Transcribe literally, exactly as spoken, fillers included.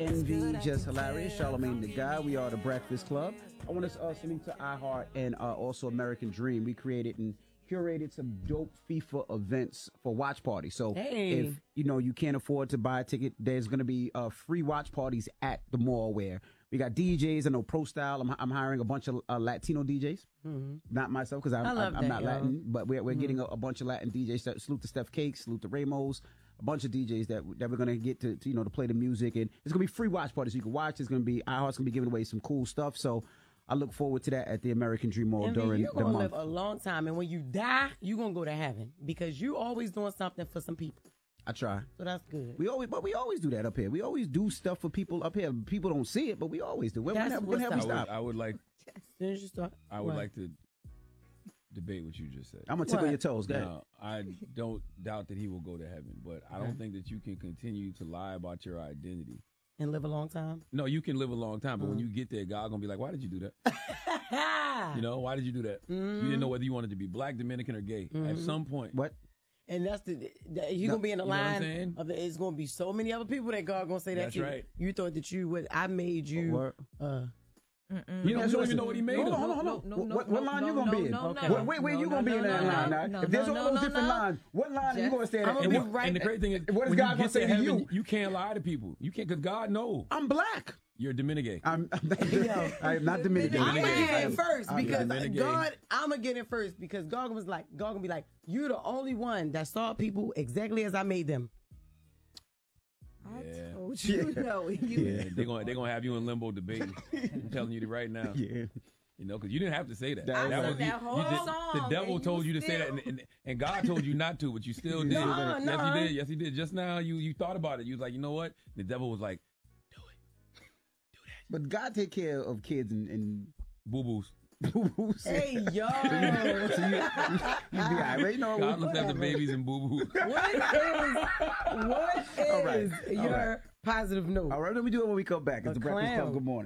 Envy, Just Hilarious, Charlamagne the Guy. We are the Breakfast Club. I want to uh, salute to iHeart and uh, also American Dream. We created and curated some dope FIFA events for watch parties. So hey. if you know you can't afford to buy a ticket, there's going to be uh, free watch parties at the mall where we got D Js. I know Pro Style. I'm, I'm hiring a bunch of uh, Latino D Js. Mm-hmm. Not myself because I'm, I'm, I'm not Latin, but we're, we're mm-hmm. getting a, a bunch of Latin D Js. Salute to Steph Cakes, salute to Ramos, a bunch of D Js that that we're gonna get to, to you know to play the music, and it's gonna be free watch parties. So you can watch. It's gonna be iHeart's gonna be giving away some cool stuff. So I look forward to that at the American Dream Mall and during you're the gonna month. live a long time, and when you die, you're gonna go to heaven because you always doing something for some people. I try. So that's good. We always, but we always do that up here. We always do stuff for people up here. People don't see it, but we always do. When, when have, when have we stopped? I would like. Didn't you start? I would what? like to debate what you just said. I'm gonna tickle your toes. Go ahead. Now, I don't doubt that he will go to heaven, but I don't think that you can continue to lie about your identity and live a long time. No, you can live a long time, but mm-hmm. when you get there, God gonna be like, "Why did you do that?" You know, why did you do that? Mm-hmm. You didn't know whether you wanted to be black, Dominican, or gay. Mm-hmm. At some point, what? And that's the, the you're no, gonna be in the line of the. It's gonna be so many other people that God gonna say that. That's to right. You thought that you would. I made you. Uh, Mm-mm. You don't, you don't even know what he made. Hold on, hold on, hold on. No, no, what, what line no, you gonna no, be in? No, okay. What, where where no, you gonna no, be in no, that no, line? no, Now? no, if there's no, all no, those no, different no. lines, what line are you gonna stand at? And, what, right and the crazy thing is, what is when God you gonna get say to to heaven, you? You can't lie to people. You can't, because God knows. I'm black. You're Dominican. I'm, I'm not, I am not Dominican. I'm gonna get in first I'm because Dominican. God. I'm gonna get in first because God was like, God gonna be like, you're the only one that saw people exactly as I made them. Yeah. I told you, Yeah. no, you. Yeah, they're gonna they're gonna have you in limbo debating. I'm telling you right now. Yeah. You know, because you didn't have to say that. That, that was that you, whole you did, song, the devil and told you, you to say that, and, and, and God told you not to, but you still did. No, yes, no. he did. Yes, he did. Just now, you you thought about it. You was like, you know what? The devil was like, do it, do that. But God take care of kids and, and boo boos. boo boos. Hey yo, so you, you, you be alright. No, God looked at the babies and boo boos. what is what is All right. your All right. positive note? All right, let me do it when we come back. It's A the Breakfast clown. Club. Good morning.